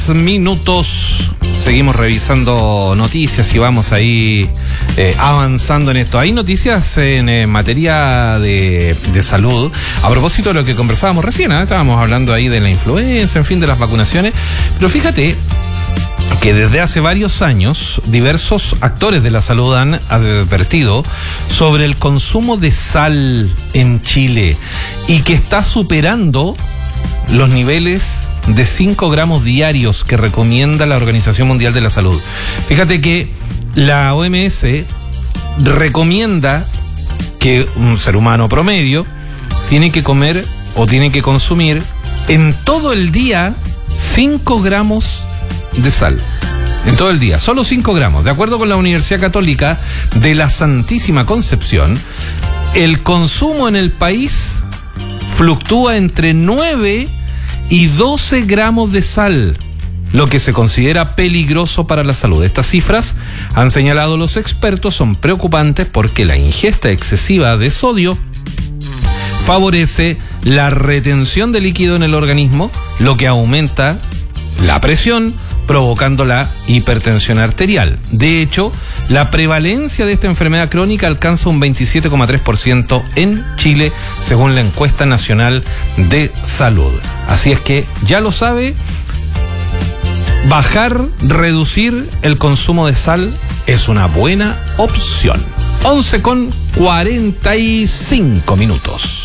Minutos. Seguimos revisando noticias y vamos ahí avanzando en esto. Hay noticias en materia de salud. A propósito de lo que conversábamos recién, estábamos hablando ahí de la influenza, en fin, de las vacunaciones. Pero fíjate que desde hace varios años diversos actores de la salud han advertido sobre el consumo de sal en Chile y que está superando los niveles de 5 gramos diarios que recomienda la Organización Mundial de la Salud. Fíjate que la OMS recomienda que un ser humano promedio tiene que comer o tiene que consumir en todo el día 5 gramos de sal. En todo el día, solo 5 gramos. De acuerdo con la Universidad Católica de la Santísima Concepción, el consumo en el país fluctúa entre 9 y 12 gramos de sal, lo que se considera peligroso para la salud. Estas cifras, han señalado los expertos, son preocupantes porque la ingesta excesiva de sodio favorece la retención de líquido en el organismo, lo que aumenta la presión, provocando la hipertensión arterial. De hecho, la prevalencia de esta enfermedad crónica alcanza un 27,3% en Chile, según la encuesta nacional de salud. Así es que, ya lo sabe, bajar, reducir el consumo de sal es una buena opción. 11:45 minutos.